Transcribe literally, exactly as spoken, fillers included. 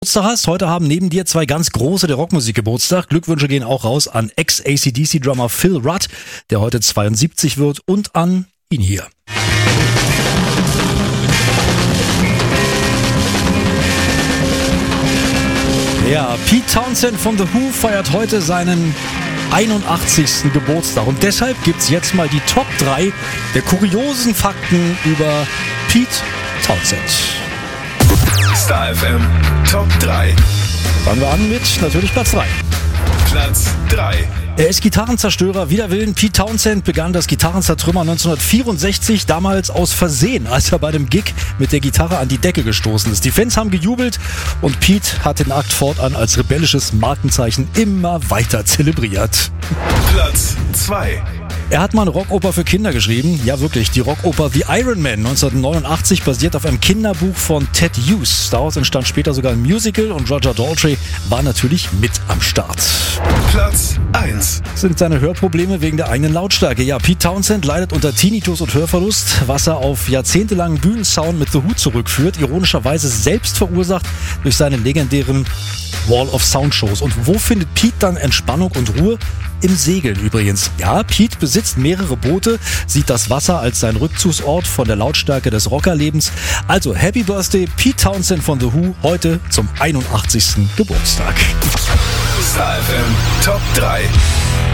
Geburtstag hast. Heute haben neben dir zwei ganz große der Rockmusik Geburtstag. Glückwünsche gehen auch raus an Ex-A C D C-Drummer Phil Rudd, der heute zweiundsiebzig wird, und an ihn hier. Ja, Pete Townshend von The Who feiert heute seinen einundachtzigsten Geburtstag und deshalb gibt's jetzt mal die Top drei der kuriosen Fakten über Pete Townshend. Star F M Top drei. Fangen wir an mit natürlich Platz drei. Platz drei. Er ist Gitarrenzerstörer wider Willen. Pete Townshend begann das Gitarrenzertrümmern neunzehnhundertvierundsechzig, damals aus Versehen, als er bei einem Gig mit der Gitarre an die Decke gestoßen ist. Die Fans haben gejubelt und Pete hat den Akt fortan als rebellisches Markenzeichen immer weiter zelebriert. Platz zwei. Er hat mal eine Rockoper für Kinder geschrieben. Ja, wirklich, die Rockoper The Iron Man neunzehnhundertneunundachtzig basiert auf einem Kinderbuch von Ted Hughes. Daraus entstand später sogar ein Musical und Roger Daltrey war natürlich mit am Start. Platz eins. Sind seine Hörprobleme wegen der eigenen Lautstärke. Ja, Pete Townshend leidet unter Tinnitus und Hörverlust, was er auf jahrzehntelangen Bühnensound mit The Who zurückführt, ironischerweise selbst verursacht durch seine legendären Wall of Sound Shows. Und wo findet Pete dann Entspannung und Ruhe? Im Segeln übrigens. Ja, Pete besitzt mehrere Boote, sieht das Wasser als sein Rückzugsort von der Lautstärke des Rockerlebens. Also Happy Birthday Pete Townshend von The Who heute zum einundachtzigsten Geburtstag. Star F M Top drei.